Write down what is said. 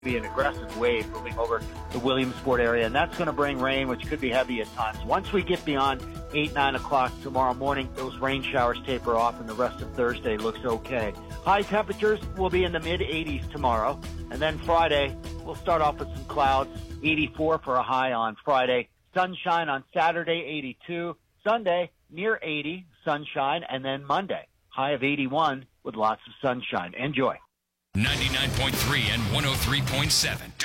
be an aggressive wave moving over the Williamsport area, and that's going to bring rain, which could be heavy at times. Once we get beyond 8, 9 o'clock tomorrow morning, those rain showers taper off, and the rest of Thursday looks okay. High temperatures will be in the mid-80s tomorrow, and then Friday, we'll start off with some clouds, 84 for a high on Friday. Sunshine on Saturday, 82. Sunday, near 80, sunshine, and then Monday, high of 81 with lots of sunshine. Enjoy. 99.3 and 103.7